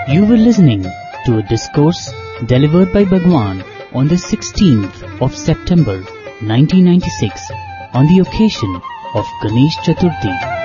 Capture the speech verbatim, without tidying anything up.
You were listening to a discourse delivered by Bhagwan on the sixteenth of September nineteen ninety-six on the occasion of Ganesh Chaturthi.